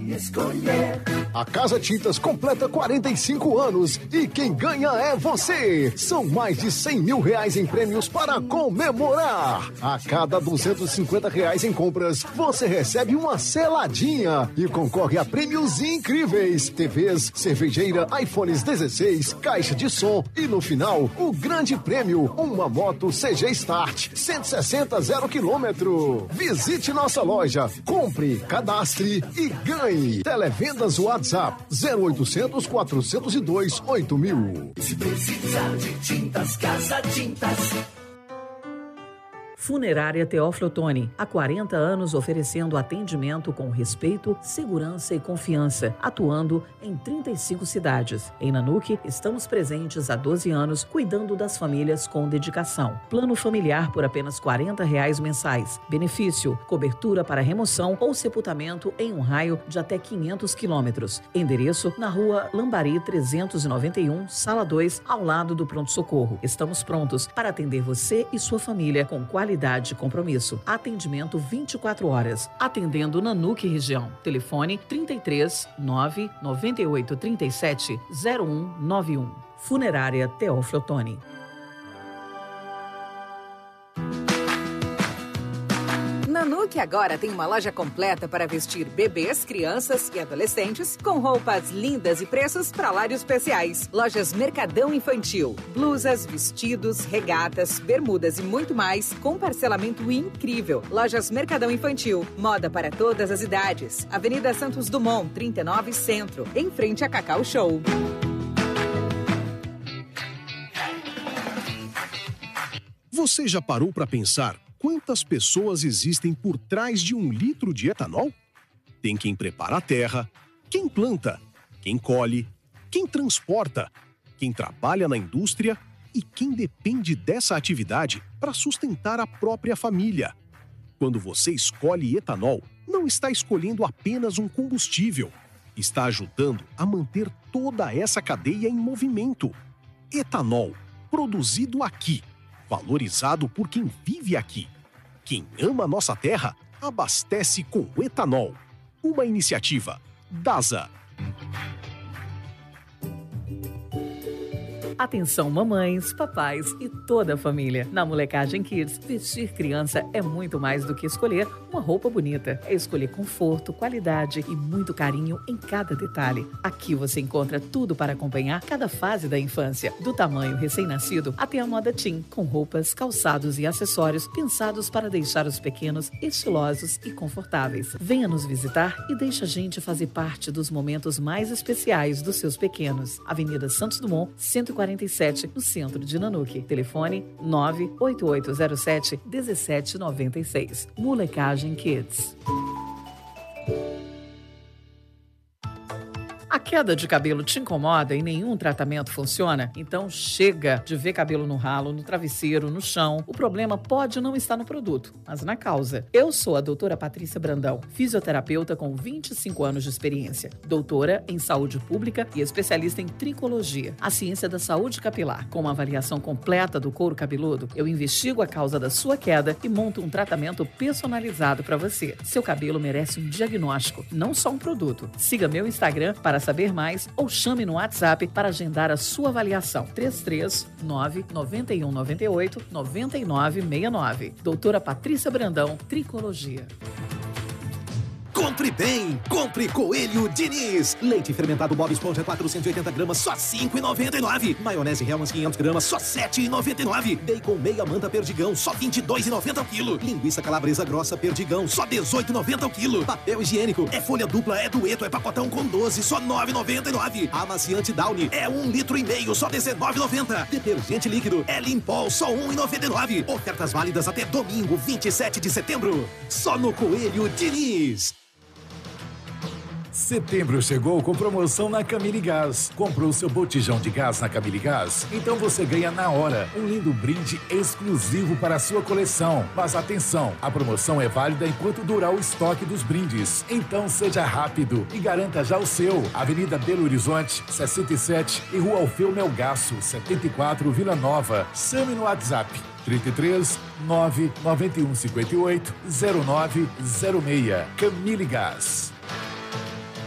escolher. A Casa Tintas completa 45 anos e quem ganha é você. São mais de 100 mil reais em prêmios para comemorar. A cada R$250 em compras, você recebe uma seladinha e concorre a prêmios incríveis. TVs, cervejeira, iPhones 16, caixa de som e no final, o grande prêmio, uma moto CG Start, 160 0 km. Visite nossa loja, compre, cadastre e ganhe. Televendas WhatsApp 0800 402 8000. Se precisar de tintas, Casa Tintas. Funerária Teófilo Otoni, há 40 anos oferecendo atendimento com respeito, segurança e confiança, atuando em 35 cidades. Em Nanuque, estamos presentes há 12 anos, cuidando das famílias com dedicação. Plano familiar por apenas R$40 mensais. Benefício, cobertura para remoção ou sepultamento em um raio de até 500 quilômetros. Endereço, na rua Lambari 391, sala 2, ao lado do pronto-socorro. Estamos prontos para atender você e sua família com qualidade e compromisso. Atendimento 24 horas. Atendendo Nanuque região. Telefone 33 9 98 37 0191. Funerária Teófilo Otoni. Nanuque agora tem uma loja completa para vestir bebês, crianças e adolescentes com roupas lindas e preços para lá de especiais. Lojas Mercadão Infantil, blusas, vestidos, regatas, bermudas e muito mais com parcelamento incrível. Lojas Mercadão Infantil, moda para todas as idades. Avenida Santos Dumont, 39 Centro, em frente a Cacau Show. Você já parou para pensar quantas pessoas existem por trás de 1 litro de etanol? Tem quem prepara a terra, quem planta, quem colhe, quem transporta, quem trabalha na indústria e quem depende dessa atividade para sustentar a própria família. Quando você escolhe etanol, não está escolhendo apenas um combustível, está ajudando a manter toda essa cadeia em movimento. Etanol, produzido aqui, valorizado por quem vive aqui. Quem ama nossa terra, abastece com etanol. Uma iniciativa DASA. Atenção mamães, papais e toda a família. Na Molecagem Kids, vestir criança é muito mais do que escolher uma roupa bonita. É escolher conforto, qualidade e muito carinho em cada detalhe. Aqui você encontra tudo para acompanhar cada fase da infância, do tamanho recém-nascido até a moda teen, com roupas, calçados e acessórios pensados para deixar os pequenos estilosos e confortáveis. Venha nos visitar e deixe a gente fazer parte dos momentos mais especiais dos seus pequenos. Avenida Santos Dumont, 147, no centro de Nanuque. Telefone 98807 1796. Molecagem Kids. A queda de cabelo te incomoda e nenhum tratamento funciona? Então chega de ver cabelo no ralo, no travesseiro, no chão. O problema pode não estar no produto, mas na causa. Eu sou a doutora Patrícia Brandão, fisioterapeuta com 25 anos de experiência, doutora em saúde pública e especialista em tricologia, a ciência da saúde capilar. Com uma avaliação completa do couro cabeludo, eu investigo a causa da sua queda e monto um tratamento personalizado para você. Seu cabelo merece um diagnóstico, não só um produto. Siga meu Instagram para saber mais ou chame no WhatsApp para agendar a sua avaliação. 339 91 98 99 69. Doutora Patrícia Brandão, Tricologia. Compre bem, compre Coelho Diniz. Leite fermentado Bob Esponja 480 gramas, só R$ 5,99. Maionese Hellmann's 500 gramas, só R$ 7,99. Bacon meia manta Perdigão, só R$ 22,90 o quilo. Linguiça calabresa grossa Perdigão, só R$ 18,90 o quilo. Papel higiênico, é folha dupla, é dueto, é pacotão com 12, só R$ 9,99. Amaciante Downy, é 1,5 litros, só R$ 19,90. Detergente líquido, é Limpol, só R$ 1,99. Ofertas válidas até domingo, 27 de setembro. Só no Coelho Diniz. Setembro chegou com promoção na Camille Gás. Comprou seu botijão de gás na Camille Gás? Então você ganha na hora um lindo brinde exclusivo para a sua coleção. Mas atenção, a promoção é válida enquanto durar o estoque dos brindes. Então seja rápido e garanta já o seu. Avenida Belo Horizonte, 67 e Rua Alfeu Melgaço, 74, Vila Nova. Chame no WhatsApp 33 991 58 0906. Camille Gás.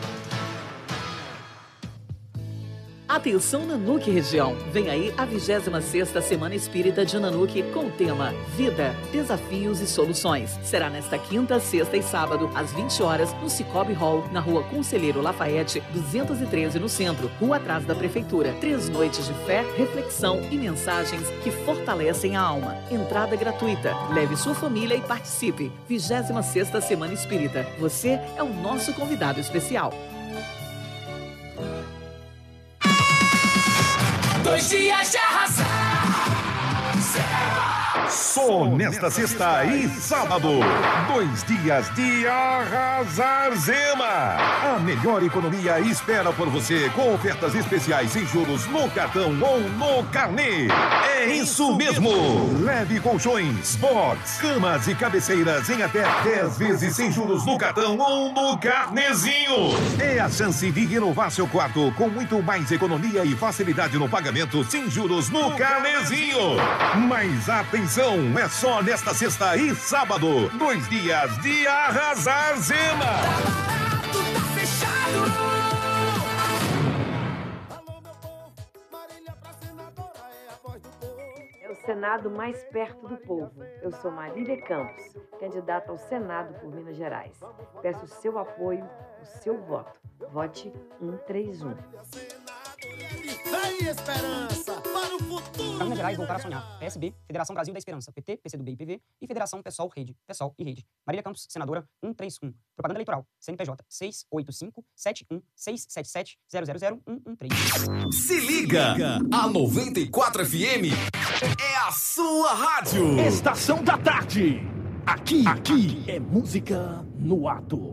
Atenção Nanuque região, vem aí a 26ª Semana Espírita de Nanuque com o tema Vida, Desafios e Soluções. Será nesta quinta, sexta e sábado, às 20 horas, no Cicobi Hall, na rua Conselheiro Lafayette, 213 no centro, rua atrás da Prefeitura. 3 noites de fé, reflexão e mensagens que fortalecem a alma. Entrada gratuita. Leve sua família e participe. 26ª Semana Espírita. Você é o nosso convidado especial. 2 dias de arrasar. Só nesta sexta e sábado, 2 dias de arrasar Zema. A melhor economia espera por você com ofertas especiais sem juros no cartão ou no carnê. É isso mesmo! Leve colchões, box, camas e cabeceiras em até 10 vezes sem juros no cartão ou no carnezinho. É a chance de renovar seu quarto com muito mais economia e facilidade no pagamento sem juros no carnezinho. Mas atenção, é só nesta sexta e sábado, 2 dias de arrasar Zema. Tá barato, tá fechado. É o Senado mais perto do povo. Eu sou Marília Campos, candidata ao Senado por Minas Gerais. Peço o seu apoio, o seu voto. Vote 131. Minas Gerais voltar a sonhar. PSB, Federação Brasil da Esperança, PT, PCdoB e PV e Federação PSOL Rede, PSOL e Rede. Marília Campos, senadora 131. Propaganda eleitoral. CNPJ 685-71-677-000-113. Se liga! A 94 FM é a sua rádio. Estação da Tarde. Aqui é música no ato.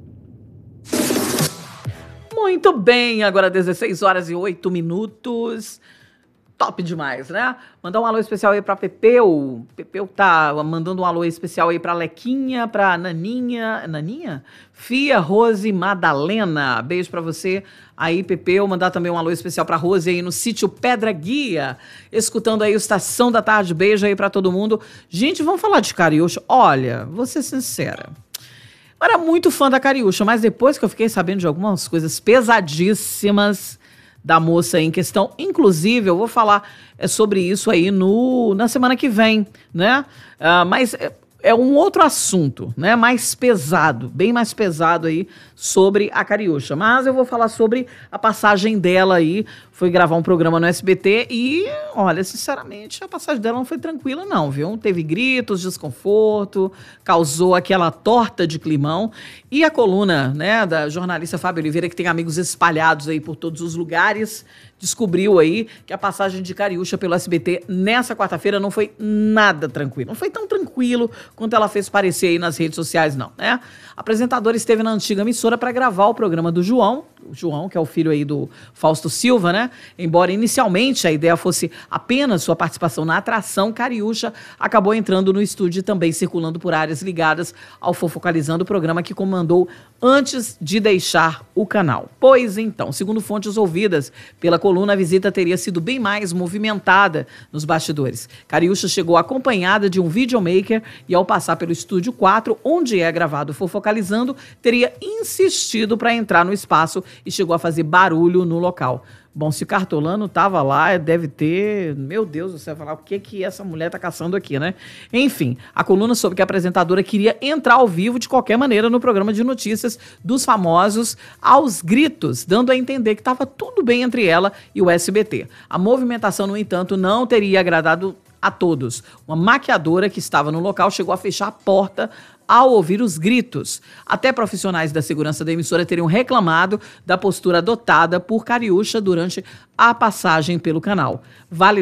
Muito bem, agora 16 horas e 8 minutos. Top demais, né? Mandar um alô especial aí pra Pepeu. Pepeu tá mandando um alô especial aí pra Lequinha, pra Naninha? Fia, Rose, Madalena. Beijo pra você aí, Pepeu. Mandar também um alô especial pra Rose aí no sítio Pedra Guia. Escutando aí o Estação da Tarde. Beijo aí pra todo mundo. Gente, vamos falar de Cariúcha. Olha, vou ser sincera. Eu era muito fã da Cariúcha, mas depois que eu fiquei sabendo de algumas coisas pesadíssimas da moça em questão, inclusive eu vou falar sobre isso aí na semana que vem, né? Mas é um outro assunto, né? Mais pesado, bem mais pesado aí sobre a Cariúcha. Mas eu vou falar sobre a passagem dela aí. Foi gravar um programa no SBT e, olha, sinceramente, a passagem dela não foi tranquila não, viu? Teve gritos, desconforto, causou aquela torta de climão. E a coluna, né, da jornalista Fábio Oliveira, que tem amigos espalhados aí por todos os lugares, descobriu aí que a passagem de Cariúcha pelo SBT nessa quarta-feira não foi nada tranquilo. Não foi tão tranquilo quanto ela fez parecer aí nas redes sociais, não, né? A apresentadora esteve na antiga emissora para gravar o programa do João, que é o filho aí do Fausto Silva, né? Embora inicialmente a ideia fosse apenas sua participação na atração, Cariúcha acabou entrando no estúdio e também circulando por áreas ligadas ao Fofocalizando, o programa que comandou antes de deixar o canal. Pois então, segundo fontes ouvidas pela coluna, a visita teria sido bem mais movimentada nos bastidores. Cariúcha chegou acompanhada de um videomaker e ao passar pelo estúdio 4, onde é gravado o Fofocalizando, teria insistido para entrar no espaço e chegou a fazer barulho no local. Bom, se o Cartolano tava lá, deve ter... Meu Deus, você vai falar o que essa mulher tá caçando aqui, né? Enfim, a coluna soube que a apresentadora queria entrar ao vivo de qualquer maneira no programa de notícias dos famosos aos gritos, dando a entender que estava tudo bem entre ela e o SBT. A movimentação, no entanto, não teria agradado a todos. Uma maquiadora que estava no local chegou a fechar a porta ao ouvir os gritos. Até profissionais da segurança da emissora teriam reclamado da postura adotada por Cariúcha durante a passagem pelo canal. Vale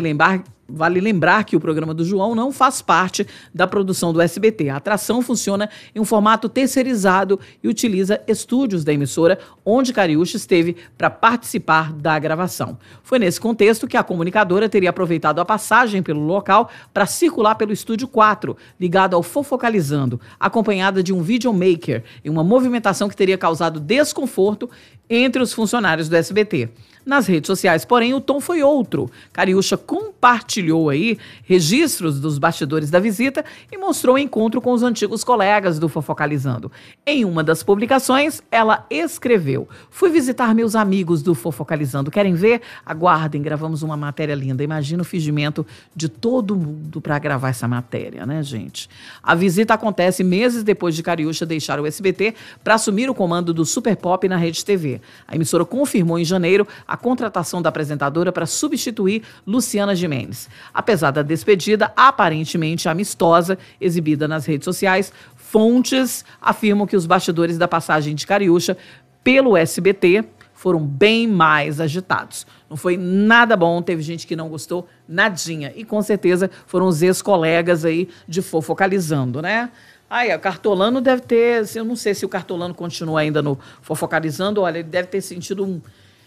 lembrar que o programa do João não faz parte da produção do SBT. A atração funciona em um formato terceirizado e utiliza estúdios da emissora, onde Cariúcha esteve para participar da gravação. Foi nesse contexto que a comunicadora teria aproveitado a passagem pelo local para circular pelo estúdio 4, ligado ao Fofocalizando, acompanhada de um videomaker, em uma movimentação que teria causado desconforto entre os funcionários do SBT. Nas redes sociais, porém, o tom foi outro. Cariúcha compartilhou compartilhou aí registros dos bastidores da visita e mostrou o encontro com os antigos colegas do Fofocalizando. Em uma das publicações, ela escreveu: fui visitar meus amigos do Fofocalizando. Querem ver? Aguardem, gravamos uma matéria linda. Imagina o fingimento de todo mundo para gravar essa matéria, né, gente? A visita acontece meses depois de Cariúcha deixar o SBT para assumir o comando do Super Pop na Rede TV. A emissora confirmou em janeiro a contratação da apresentadora para substituir Luciana Gimenez. Apesar da despedida aparentemente amistosa exibida nas redes sociais, fontes afirmam que os bastidores da passagem de Cariúcha pelo SBT foram bem mais agitados. Não foi nada bom, teve gente que não gostou, nadinha. E com certeza foram os ex-colegas aí de Fofocalizando, né? Aí, o Cartolano deve ter, eu não sei se o Cartolano continua ainda no Fofocalizando, olha, ele deve ter sentido um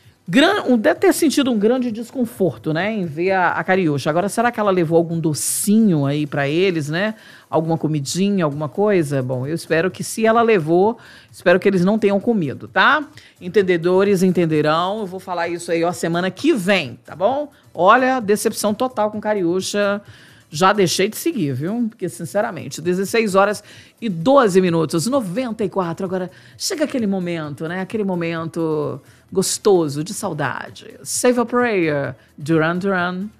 grande desconforto, né, em ver a Cariúcha. Agora, será que ela levou algum docinho aí para eles, né? Alguma comidinha, alguma coisa? Bom, eu espero que, se ela levou, espero que eles não tenham comido, tá? Entendedores entenderão. Eu vou falar isso aí, ó, semana que vem, tá bom? Olha, decepção total com Cariúcha. Já deixei de seguir, viu? Porque, sinceramente, 16h12, 94. Agora, chega aquele momento, né? Aquele momento gostoso, de saudade. Save a Prayer, Duran Duran.